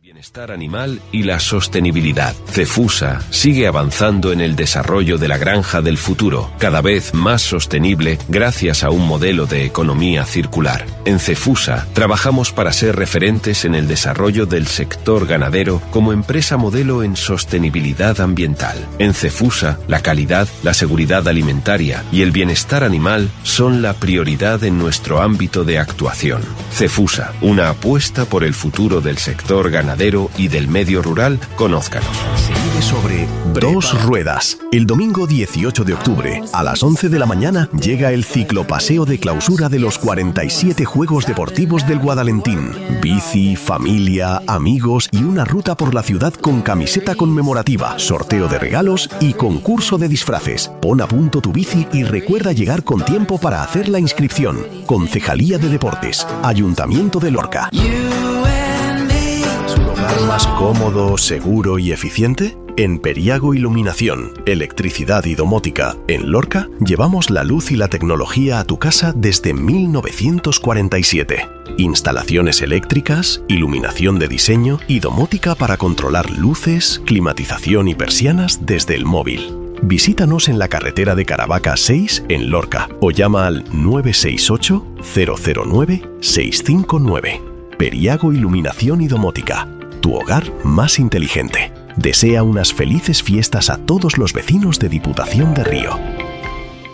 Bienestar animal y la sostenibilidad. Cefusa sigue avanzando en el desarrollo de la granja del futuro, cada vez más sostenible gracias a un modelo de economía circular. En Cefusa trabajamos para ser referentes en el desarrollo del sector ganadero como empresa modelo en sostenibilidad ambiental. En Cefusa, la calidad, la seguridad alimentaria y el bienestar animal son la prioridad en nuestro ámbito de actuación. Cefusa, una apuesta por el futuro del sector ganadero y del medio rural. Conózcanos. Se vive sobre dos ruedas. El domingo 18 de octubre, a las 11 de la mañana, llega el ciclopaseo de clausura de los 47 Juegos Deportivos del Guadalentín. Bici, familia, amigos y una ruta por la ciudad con camiseta conmemorativa, sorteo de regalos y concurso de disfraces. Pon a punto tu bici y recuerda llegar con tiempo para hacer la inscripción. Concejalía de Deportes, Ayuntamiento de Lorca. ¿Más cómodo, seguro y eficiente? En Periago Iluminación, Electricidad y Domótica, en Lorca, llevamos la luz y la tecnología a tu casa desde 1947. Instalaciones eléctricas, iluminación de diseño y domótica para controlar luces, climatización y persianas desde el móvil. Visítanos en la carretera de Caravaca 6 en Lorca o llama al 968 009 659. Periago Iluminación y Domótica. Tu hogar más inteligente. Desea unas felices fiestas a todos los vecinos de Diputación de Río.